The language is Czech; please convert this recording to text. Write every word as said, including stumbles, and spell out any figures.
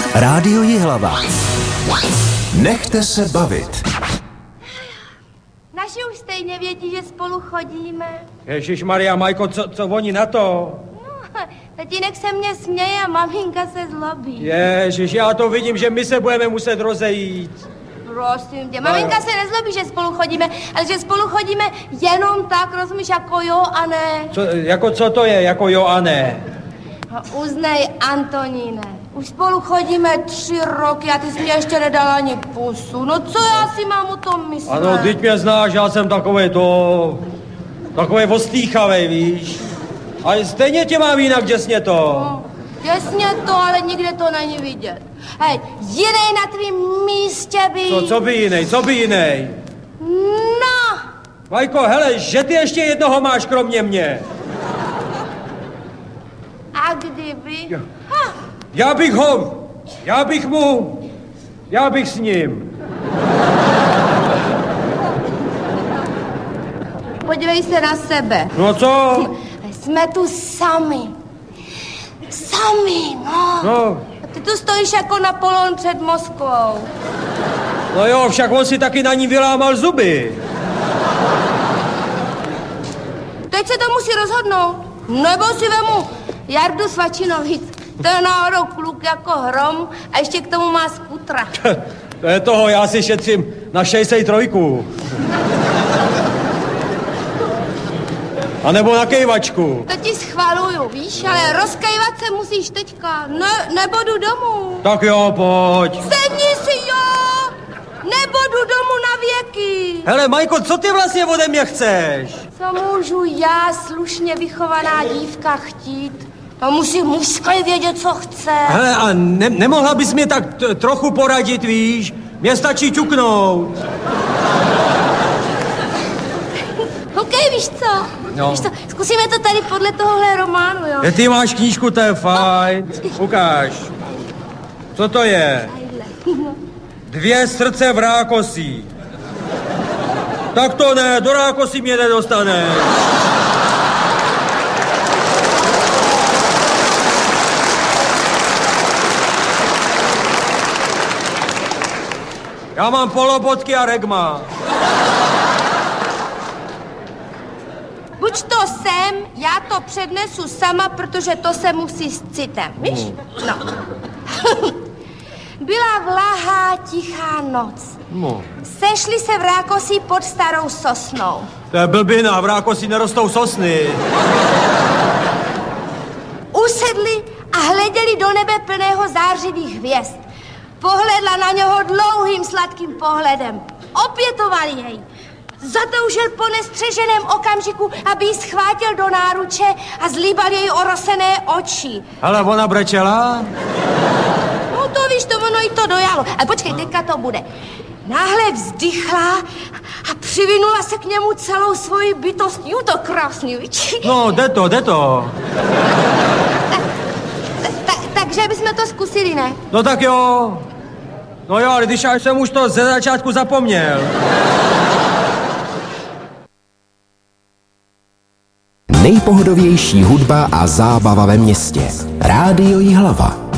Rádio Jihlava. Nechte se bavit. Naši už stejně vědí, že spolu chodíme. Ježišmarja, Majko, co, co oni na to? No, tatínek se mě směje a maminka se zlobí. Ježiš, já to vidím, že my se budeme muset rozejít. Prosím tě, maminka se nezlobí, že spolu chodíme, ale že spolu chodíme jenom tak, rozumíš, jako jo a ne. Co, jako co to je, jako jo a ne? No, uznej, Antoníne, už spolu chodíme tři roky a ty jsi mě ještě nedal ani pusu. No co já si mám o tom myslet? Ano, teď mě znáš, já jsem takovej to... Takovej ostýchavej, víš? Ale stejně tě mám jinak děsně to. No, děsně to, ale nikde to není vidět. Hej, jinej na tvým místě by... Co, co by jinej, co by jinej? No! Majko, hele, že ty ještě jednoho máš kromě mě. A kdyby? Ha. Já bych ho, já bych mu, já bych s ním. Podívej se na sebe. No co? Jsme tu sami. Sami, no. No. A ty tu stojíš jako Napoleon před Moskvou. No jo, však on si taky na ní vylámal zuby. Teď se to musí rozhodnout. Nebo si vemu Jardu Svačinovic. To je náhodou kluk jako hrom a ještě k tomu má skutra. To je toho, já si šetřím na šedesát tři. A nebo na kejvačku. To ti schvaluju, víš, ale rozkejvat se musíš teďka. Ne, nebo jdu domů. Tak jo, pojď. Sedni si, jo! Nebo jdu domů na věky. Hele, Majko, co ty vlastně ode mě chceš? Co můžu já, slušně vychovaná dívka, chtít? No musí mužský vědět, co chce. Hele, a ne, nemohla bys mě tak t- trochu poradit, víš? Mně stačí ťuknout. OK, víš co? No. Víš co? Zkusíme to tady podle tohohle románu, jo? Je, ty máš knížku, to je fajn. Ukáž. Co to je? Dvě srdce v rákosí. Tak to ne, do rákosí mě nedostane. Já mám polobotky a regma. Buď to sem, já to přednesu sama, protože to se musí s citem, víš? No. Byla vlahá, tichá noc. No. Sešli se v Rákosí pod starou sosnou. To je blbina, v Rákosí nerostou sosny. Usedli a hleděli do nebe plného zářivých hvězd. Pohledla na něho dlouhým sladkým pohledem. Opětovali jej. Zatoužil po nestřeženém okamžiku, aby ji schvátil do náruče a zlíbal jej orosené oči. Ale ona brečela? No to víš, to ono jí to dojalo. Ale počkej, teďka to bude. Náhle vzdychla a přivinula se k němu celou svoji bytost. Jo, to krásný, víš? No, jde to, jde to. Ta, ta, takže bychom to zkusili, ne? No tak jo. No jo, ale když já jsem už to ze začátku zapomněl. Nejpohodovější hudba a zábava ve městě. Rádio Jihlava.